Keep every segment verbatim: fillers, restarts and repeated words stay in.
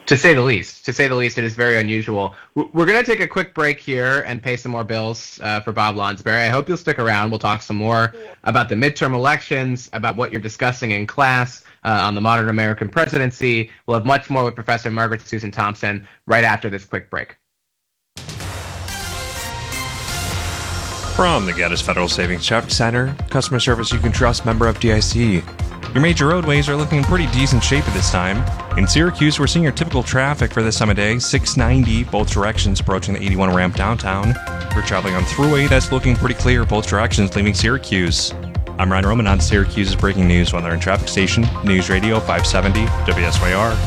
To say the least. To say the least, it is very unusual. We're going to take a quick break here and pay some more bills uh, for Bob Lonsberry. I hope you'll stick around. We'll talk some more about the midterm elections, about what you're discussing in class uh, on the modern American presidency. We'll have much more with Professor Margaret Susan Thompson right after this quick break. From the Gaddis Federal Savings Traffic Center, customer service you can trust, member F D I C. Your major roadways are looking in pretty decent shape at this time. In Syracuse, we're seeing your typical traffic for this time of day, six ninety, both directions approaching the eighty-one ramp downtown. If you're traveling on Thruway, that's looking pretty clear, both directions leaving Syracuse. I'm Ryan Roman on Syracuse's Breaking News Weather and Traffic Station, News Radio five seventy W S Y R.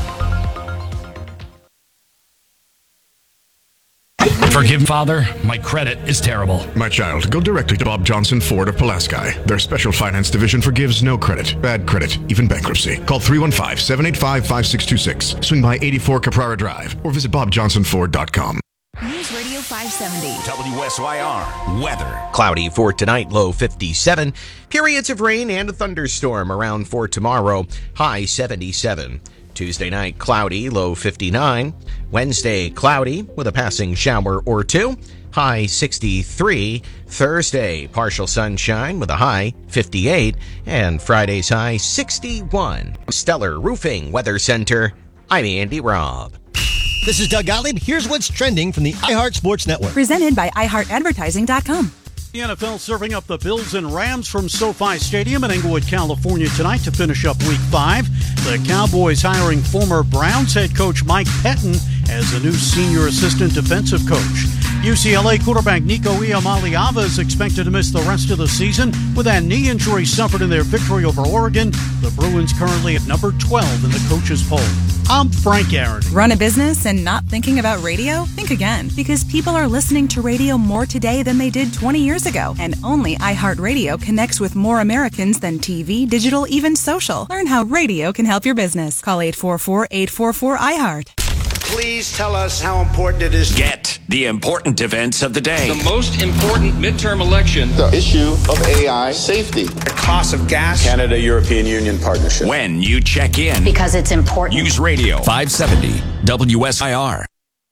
Forgive me, Father, my credit is terrible. My child, go directly to Bob Johnson Ford of Pulaski. Their special finance division forgives no credit, bad credit, even bankruptcy. Call three one five, seven eight five, five six two six. Swing by eighty-four Caprara Drive or visit bob johnson ford dot com. News Radio five seventy. W S Y R. Weather. Cloudy for tonight, low fifty-seven. Periods of rain and a thunderstorm around for tomorrow, high seventy-seven. Tuesday night, cloudy, low fifty-nine. Wednesday, cloudy with a passing shower or two, high sixty-three. Thursday, partial sunshine with a high fifty-eight. And Friday's high sixty-one. Stellar Roofing Weather Center, I'm Andy Robb. This is Doug Gottlieb. Here's what's trending from the iHeart Sports Network. Presented by i heart advertising dot com. The N F L serving up the Bills and Rams from SoFi Stadium in Inglewood, California tonight to finish up Week five. The Cowboys hiring former Browns head coach Mike Pettin as the new senior assistant defensive coach. U C L A quarterback Nico Iamaleava is expected to miss the rest of the season with that knee injury suffered in their victory over Oregon. The Bruins currently at number twelve in the coaches poll. I'm Frank Aaron. Run a business and not thinking about radio? Think again, because people are listening to radio more today than they did twenty years ago. And only iHeartRadio connects with more Americans than T V, digital, even social. Learn how radio can help your business. Call eight four four, eight four four, I heart. Please tell us how important it is. Get the important events of the day. The most important midterm election. The issue of A I safety. The cost of gas. Canada-European Union partnership. When you check in. Because it's important. News Radio five seventy W S I R.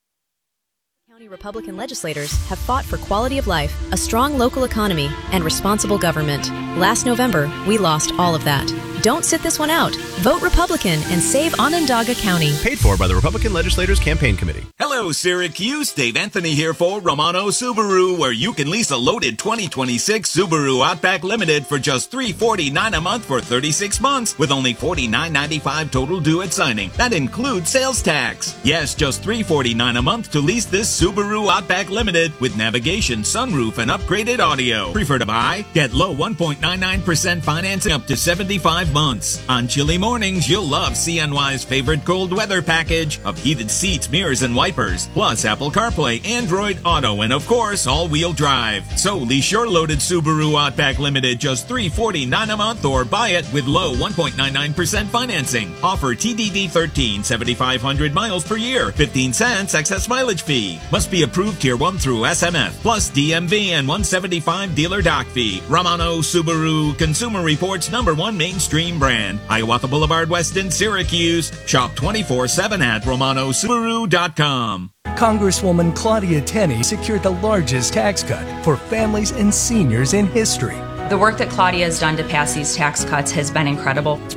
County Republican legislators have fought for quality of life, a strong local economy, and responsible government. Last November, we lost all of that. Don't sit this one out. Vote Republican and save Onondaga County. Paid for by the Republican Legislators Campaign Committee. Hello, Syracuse. Dave Anthony here for Romano Subaru, where you can lease a loaded twenty twenty-six Subaru Outback Limited for just three hundred forty-nine dollars a month for thirty-six months, with only forty-nine ninety-five total due at signing. That includes sales tax. Yes, just three hundred forty-nine dollars a month to lease this Subaru Outback Limited with navigation, sunroof, and upgraded audio. Prefer to buy? Get low one point nine nine percent financing up to seventy-five months. On chilly mornings, you'll love C N Y's favorite cold weather package of heated seats, mirrors, and wipers, plus Apple CarPlay, Android Auto, and of course, all-wheel drive. So lease your loaded Subaru Outback Limited just three hundred forty-nine dollars a month or buy it with low one point nine nine percent financing. Offer T D D thirteen, seventy-five hundred miles per year, fifteen cents excess mileage fee. Must be approved Tier one through S M F, plus D M V and one seventy-five dealer dock fee. Romano Subaru, Consumer Reports number one mainstream brand. Hiawatha Boulevard West in Syracuse. Shop twenty-four seven at romano subaru dot com. Congresswoman Claudia Tenney secured the largest tax cut for families and seniors in history. The work that Claudia has done to pass these tax cuts has been incredible.